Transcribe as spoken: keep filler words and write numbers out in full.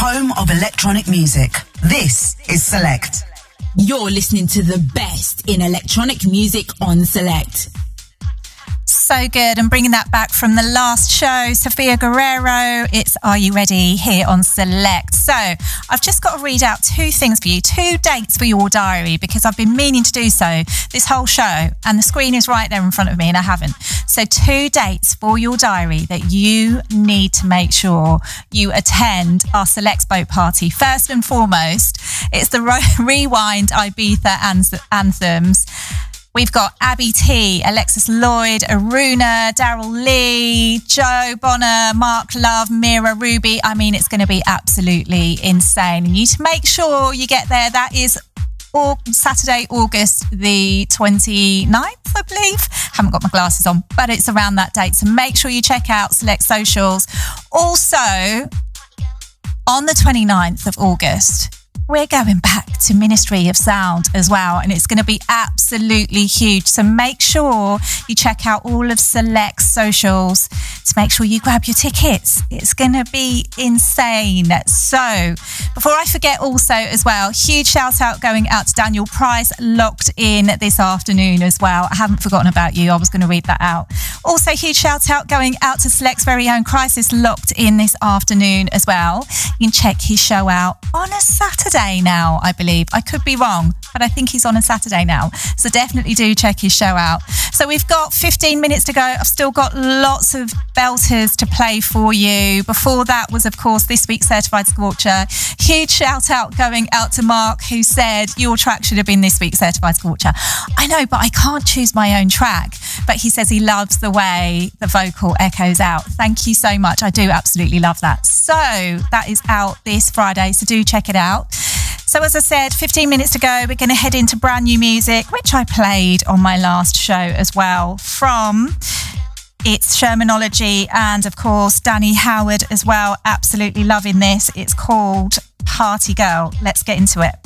home of electronic music. This is Select. You're listening to the best in electronic music on Select. So good, and bringing that back from the last show, Sofia Guerrero, it's Are You Ready here on Select. So I've just got to read out two things for you, two dates for your diary, because I've been meaning to do so this whole show, and the screen is right there in front of me and I haven't. So two dates for your diary that you need to make sure you attend our Select Boat Party. First and foremost, it's the Rewind Ibiza Anthems. We've got Abby T, Alexis Lloyd, Aruna, Daryl Lee, Joe Bonner, Mark Love, Mira Ruby. I mean, it's going to be absolutely insane. And you need to make sure you get there. That is or Saturday, August the twenty-ninth, I believe. Haven't got my glasses on, but it's around that date. So make sure you check out Select Socials. Also, on the twenty-ninth of August, we're going back to Ministry of Sound as well, and it's going to be absolutely huge. So make sure you check out all of Select Socials to make sure you grab your tickets. It's going to be insane. So before I forget also as well, huge shout out going out to Daniel Price, locked in this afternoon as well. I haven't forgotten about you. I was going to read that out. Also, huge shout out going out to Select's very own Crisis, locked in this afternoon as well. You can check his show out on a Saturday now, I believe. I could be wrong, but I think he's on a Saturday now. So definitely do check his show out. So we've got fifteen minutes to go. I've still got lots of belters to play for you. Before that was, of course, this week's Certified Scorcher. Huge shout out going out to Mark, who said your track should have been this week's Certified Scorcher. I know, but I can't choose my own track. But he says he loves the way the vocal echoes out. Thank you so much. I do absolutely love that. So that is out this Friday, so do check it out. So as I said, fifteen minutes to go, we're going to head into brand new music, which I played on my last show as well, from It's Shermanology and, of course, Danny Howard as well. Absolutely loving this. It's called Party Girl. Let's get into it.